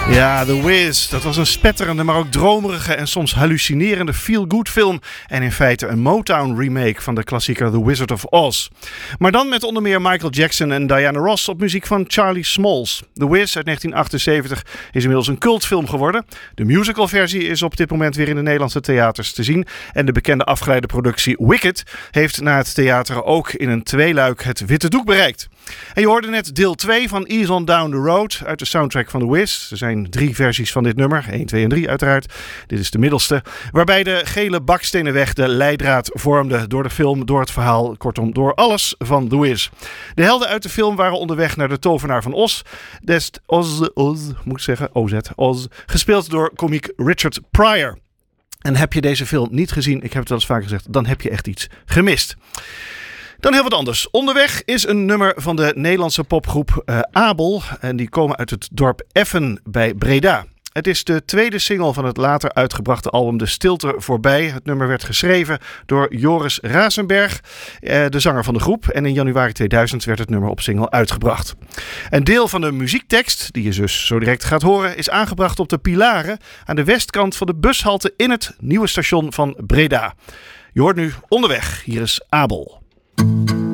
Ja, The Wiz. Dat was een spetterende, maar ook dromerige en soms hallucinerende feel-good film. En in feite een Motown remake van de klassieker The Wizard of Oz. Maar dan met onder meer Michael Jackson en Diana Ross op muziek van Charlie Smalls. The Wiz uit 1978 is inmiddels een cultfilm geworden. De musicalversie is op dit moment weer in de Nederlandse theaters te zien. En de bekende afgeleide productie Wicked heeft na het theater ook in een tweeluik het witte doek bereikt. En je hoorde net deel 2 van Ease on Down the Road uit de soundtrack van The Wiz. Er zijn 3 versies van dit nummer, 1, 2 en 3 uiteraard. Dit is de middelste, waarbij de gele bakstenenweg de leidraad vormde door de film, door het verhaal, kortom door alles van The Wiz. De helden uit de film waren onderweg naar de tovenaar van Oz, Oz, gespeeld door komiek Richard Pryor. En heb je deze film niet gezien, ik heb het wel eens vaker gezegd, dan heb je echt iets gemist. Dan heel wat anders. Onderweg is een nummer van de Nederlandse popgroep Abel. En die komen uit het dorp Effen bij Breda. Het is de tweede single van het later uitgebrachte album De Stilte Voorbij. Het nummer werd geschreven door Joris Razenberg, de zanger van de groep. En in januari 2000 werd het nummer op single uitgebracht. Een deel van de muziektekst, die je dus zo direct gaat horen, is aangebracht op de pilaren aan de westkant van de bushalte in het nieuwe station van Breda. Je hoort nu Onderweg. Hier is Abel.